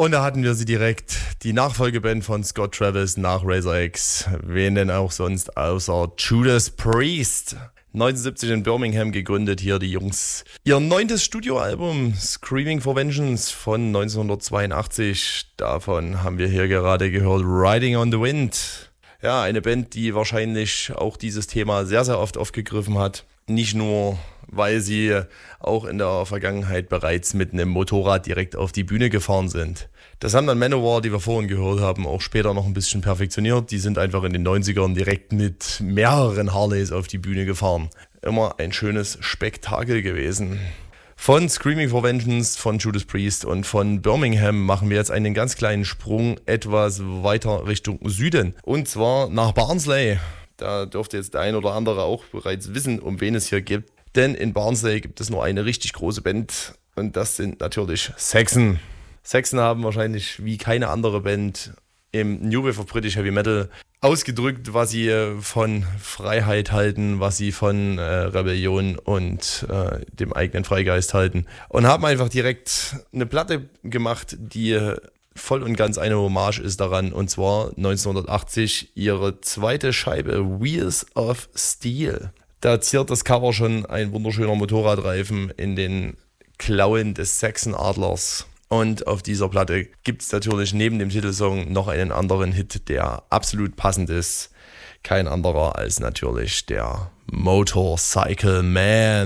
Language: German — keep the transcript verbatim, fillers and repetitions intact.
Und da hatten wir sie direkt, die Nachfolgeband von Scott Travis nach Razor X. Wen denn auch sonst außer Judas Priest. neunzehnhundertsiebzig in Birmingham gegründet, hier die Jungs. Ihr neuntes Studioalbum Screaming for Vengeance von neunzehnhundertzweiundachtzig. Davon haben wir hier gerade gehört Riding on the Wind. Ja, eine Band, die wahrscheinlich auch dieses Thema sehr, sehr oft aufgegriffen hat. Nicht nur, weil sie auch in der Vergangenheit bereits mit einem Motorrad direkt auf die Bühne gefahren sind. Das haben dann Manowar, die wir vorhin gehört haben, auch später noch ein bisschen perfektioniert. Die sind einfach in den neunzigern direkt mit mehreren Harleys auf die Bühne gefahren. Immer ein schönes Spektakel gewesen. Von Screaming for Vengeance, von Judas Priest und von Birmingham machen wir jetzt einen ganz kleinen Sprung etwas weiter Richtung Süden. Und zwar nach Barnsley. Da dürfte jetzt der ein oder andere auch bereits wissen, um wen es hier geht. Denn in Barnsley gibt es nur eine richtig große Band und das sind natürlich Saxon. Saxon haben wahrscheinlich wie keine andere Band im New Wave of British Heavy Metal ausgedrückt, was sie von Freiheit halten, was sie von äh, Rebellion und äh, dem eigenen Freigeist halten. Und haben einfach direkt eine Platte gemacht, die voll und ganz eine Hommage ist daran, und zwar neunzehnhundertachtzig ihre zweite Scheibe Wheels of Steel. Da ziert das Cover schon ein wunderschöner Motorradreifen in den Klauen des Saxon-Adlers. Und auf dieser Platte gibt es natürlich neben dem Titelsong noch einen anderen Hit, der absolut passend ist. Kein anderer als natürlich der Motorcycle Man.